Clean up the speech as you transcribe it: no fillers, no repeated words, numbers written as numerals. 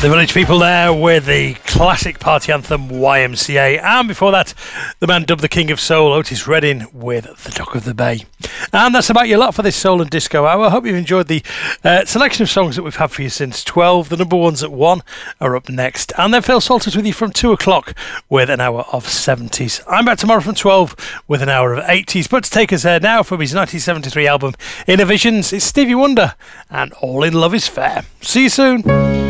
The Village People there with the classic party anthem YMCA, and before that the man dubbed the King of Soul, Otis Redding, with The Dock of the Bay. And that's about your lot for this Soul and Disco Hour. I hope you've enjoyed the selection of songs that we've had for you since 12. The number ones at 1 are up next, and then Phil Salters with you from 2 o'clock with an hour of 70s. I'm back tomorrow from 12 with an hour of 80s, but to take us now from his 1973 album Inner Visions, it's Stevie Wonder and All in Love is Fair. See you soon.